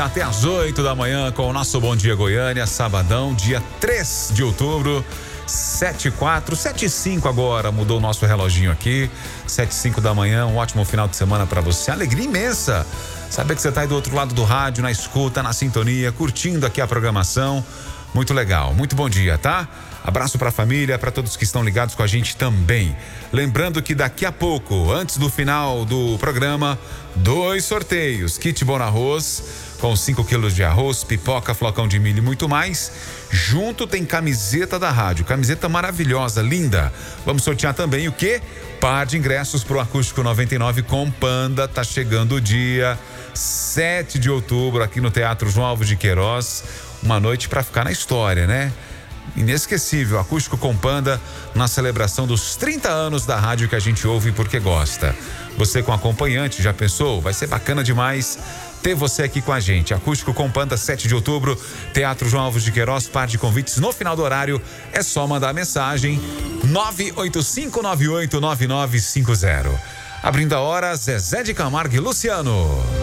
até às 8 da manhã com o nosso Bom Dia Goiânia, sabadão, dia 3 de outubro, 7:04, 7:05 agora, mudou o nosso reloginho aqui, 7:05 da manhã, um ótimo final de semana para você, alegria imensa, saber que você tá aí do outro lado do rádio, na escuta, na sintonia, curtindo aqui a programação, muito legal, muito bom dia, tá? Abraço para a família, para todos que estão ligados com a gente também. Lembrando que daqui a pouco, antes do final do programa, 2 sorteios. Kit Bom Arroz, com 5 quilos de arroz, pipoca, flocão de milho e muito mais. Junto tem camiseta da rádio, camiseta maravilhosa, linda. Vamos sortear também o quê? Par de ingressos pro Acústico 99 com Panda. Tá chegando o dia 7 de outubro aqui no Teatro João Alves de Queiroz. Uma noite para ficar na história, né? Inesquecível, Acústico com Panda na celebração dos 30 anos da rádio que a gente ouve porque gosta. Você com acompanhante, já pensou? Vai ser bacana demais ter você aqui com a gente. Acústico com Panda, 7 de outubro, Teatro João Alves de Queiroz, par de convites no final do horário. É só mandar mensagem 985989950. Abrindo a hora, Zezé de Camargo e Luciano.